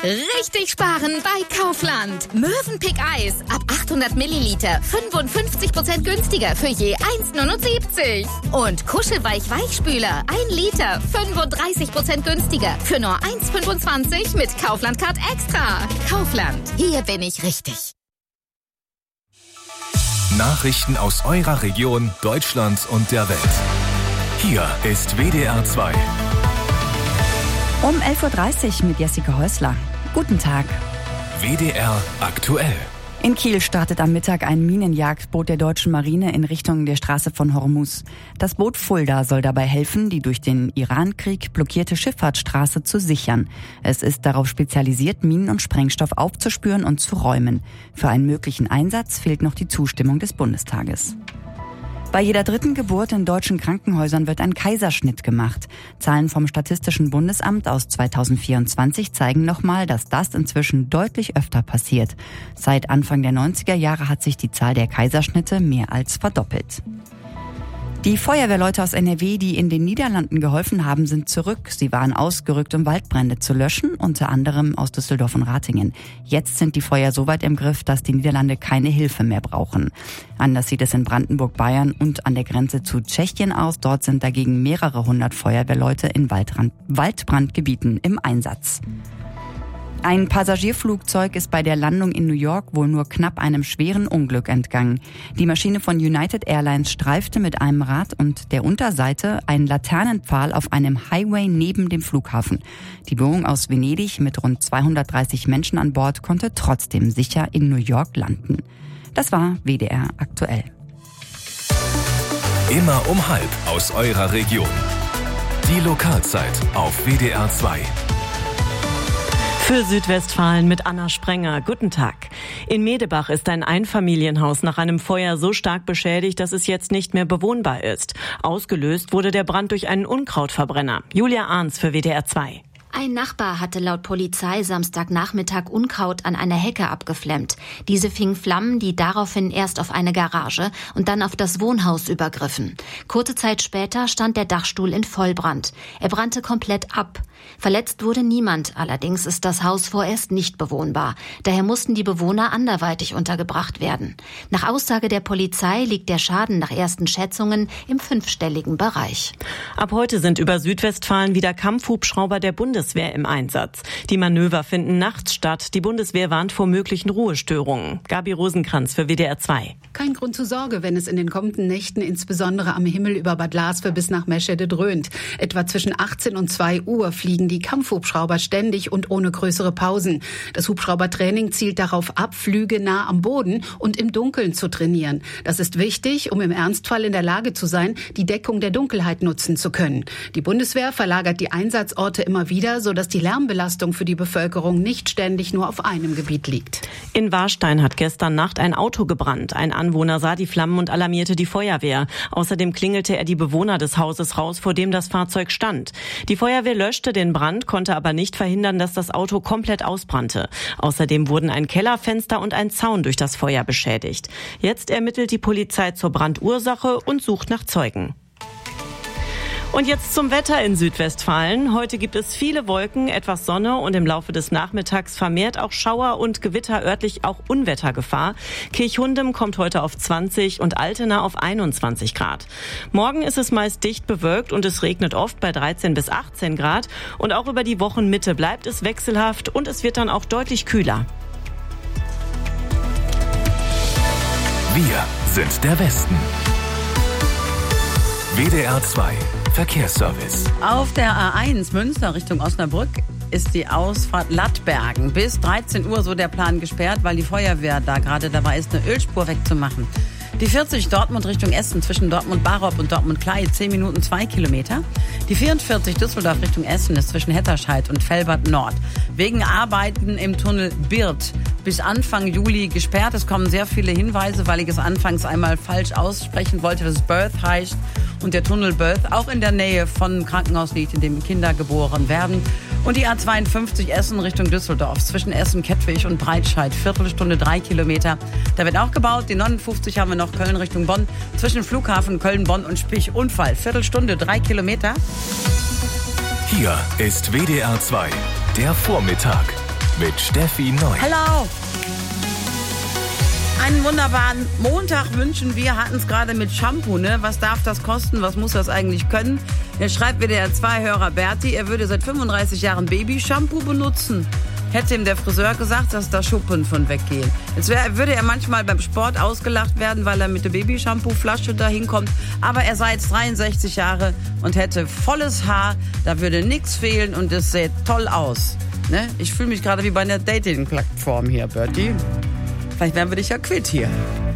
Richtig sparen bei Kaufland. Mövenpick Eis ab 800 Milliliter 55% günstiger für je 1,79. Und Kuschelweich Weichspüler 1 Liter 35% günstiger für nur 1,25 mit Kaufland Card Extra. Kaufland, hier bin ich richtig. Nachrichten aus eurer Region, Deutschland und der Welt. Hier ist WDR 2. Um 11.30 Uhr mit Jessica Häusler. Guten Tag. WDR aktuell. In Kiel startet am Mittag ein Minenjagdboot der deutschen Marine in Richtung der Straße von Hormuz. Das Boot Fulda soll dabei helfen, die durch den Irankrieg blockierte Schifffahrtsstraße zu sichern. Es ist darauf spezialisiert, Minen und Sprengstoff aufzuspüren und zu räumen. Für einen möglichen Einsatz fehlt noch die Zustimmung des Bundestages. Bei jeder dritten Geburt in deutschen Krankenhäusern wird ein Kaiserschnitt gemacht. Zahlen vom Statistischen Bundesamt aus 2024 zeigen nochmal, dass das inzwischen deutlich öfter passiert. Seit Anfang der 90er Jahre hat sich die Zahl der Kaiserschnitte mehr als verdoppelt. Die Feuerwehrleute aus NRW, die in den Niederlanden geholfen haben, sind zurück. Sie waren ausgerückt, um Waldbrände zu löschen, unter anderem aus Düsseldorf und Ratingen. Jetzt sind die Feuer so weit im Griff, dass die Niederlande keine Hilfe mehr brauchen. Anders sieht es in Brandenburg, Bayern und an der Grenze zu Tschechien aus. Dort sind dagegen mehrere hundert Feuerwehrleute in Waldbrandgebieten im Einsatz. Ein Passagierflugzeug ist bei der Landung in New York wohl nur knapp einem schweren Unglück entgangen. Die Maschine von United Airlines streifte mit einem Rad und der Unterseite einen Laternenpfahl auf einem Highway neben dem Flughafen. Die Boeing aus Venedig mit rund 230 Menschen an Bord konnte trotzdem sicher in New York landen. Das war WDR aktuell. Immer um 12:30 aus eurer Region. Die Lokalzeit auf WDR 2. Für Südwestfalen mit Anna Sprenger. Guten Tag. In Medebach ist ein Einfamilienhaus nach einem Feuer so stark beschädigt, dass es jetzt nicht mehr bewohnbar ist. Ausgelöst wurde der Brand durch einen Unkrautverbrenner. Julia Arns für WDR 2. Ein Nachbar hatte laut Polizei Samstagnachmittag Unkraut an einer Hecke abgeflemmt. Diese fing Flammen, die daraufhin erst auf eine Garage und dann auf das Wohnhaus übergriffen. Kurze Zeit später stand der Dachstuhl in Vollbrand. Er brannte komplett ab. Verletzt wurde niemand, allerdings ist das Haus vorerst nicht bewohnbar. Daher mussten die Bewohner anderweitig untergebracht werden. Nach Aussage der Polizei liegt der Schaden nach ersten Schätzungen im 5-stelligen Bereich. Ab heute sind über Südwestfalen wieder Kampfhubschrauber der Bundeswehr im Einsatz. Die Manöver finden nachts statt. Die Bundeswehr warnt vor möglichen Ruhestörungen. Gabi Rosenkranz für WDR 2. Kein Grund zur Sorge, wenn es in den kommenden Nächten insbesondere am Himmel über Bad Laswe bis nach Meschede dröhnt. Etwa zwischen 18 und 2 Uhr fliegen die Kampfhubschrauber ständig und ohne größere Pausen. Das Hubschraubertraining zielt darauf ab, Flüge nah am Boden und im Dunkeln zu trainieren. Das ist wichtig, um im Ernstfall in der Lage zu sein, die Deckung der Dunkelheit nutzen zu können. Die Bundeswehr verlagert die Einsatzorte immer wieder, sodass die Lärmbelastung für die Bevölkerung nicht ständig nur auf einem Gebiet liegt. In Warstein hat gestern Nacht ein Auto gebrannt. Ein Anwohner sah die Flammen und alarmierte die Feuerwehr. Außerdem klingelte er die Bewohner des Hauses raus, vor dem das Fahrzeug stand. Die Feuerwehr löschte den Brand, konnte aber nicht verhindern, dass das Auto komplett ausbrannte. Außerdem wurden ein Kellerfenster und ein Zaun durch das Feuer beschädigt. Jetzt ermittelt die Polizei zur Brandursache und sucht nach Zeugen. Und jetzt zum Wetter in Südwestfalen. Heute gibt es viele Wolken, etwas Sonne und im Laufe des Nachmittags vermehrt auch Schauer und Gewitter, örtlich auch Unwettergefahr. Kirchhundem kommt heute auf 20 und Altena auf 21 Grad. Morgen ist es meist dicht bewölkt und es regnet oft bei 13 bis 18 Grad. Und auch über die Wochenmitte bleibt es wechselhaft und es wird dann auch deutlich kühler. Wir sind der Westen. WDR 2 Verkehrsservice. Auf der A1 Münster Richtung Osnabrück ist die Ausfahrt Lattbergen. Bis 13 Uhr so der Plan gesperrt, weil die Feuerwehr da gerade dabei ist, eine Ölspur wegzumachen. Die 40 Dortmund Richtung Essen zwischen Dortmund-Barop und Dortmund-Klei 10 Minuten 2 Kilometer. Die 44 Düsseldorf Richtung Essen ist zwischen Hetterscheid und Velbert Nord. Wegen Arbeiten im Tunnel Birth bis Anfang Juli gesperrt. Es kommen sehr viele Hinweise, weil ich es anfangs einmal falsch aussprechen wollte, dass es Birth heißt. Und der Tunnel Birth auch in der Nähe von Krankenhaus liegt, in dem Kinder geboren werden. Und die A52 Essen Richtung Düsseldorf zwischen Essen-Kettwig und Breitscheid. Viertelstunde 3 Kilometer. Da wird auch gebaut. Die 59 haben wir noch Köln Richtung Bonn. Zwischen Flughafen Köln-Bonn und Spich Unfall. Viertelstunde 3 Kilometer. Hier ist WDR 2, der Vormittag. mit Steffi Neu. Hallo! Einen wunderbaren Montag wünschen wir, hatten es gerade mit Shampoo, ne? Was darf das kosten? Was muss das eigentlich können? Jetzt schreibt WDR2-Hörer Berti, er würde seit 35 Jahren Babyshampoo benutzen. Hätte ihm der Friseur gesagt, dass da Schuppen von weggehen. Jetzt würde er manchmal beim Sport ausgelacht werden, weil er mit der Babyshampoo-Flasche da hinkommt. Aber er sei jetzt 63 Jahre und hätte volles Haar, da würde nichts fehlen und es sähe toll aus. Ne? Ich fühle mich gerade wie bei einer Dating-Plattform hier, Berti. Vielleicht werden wir dich ja quitt hier.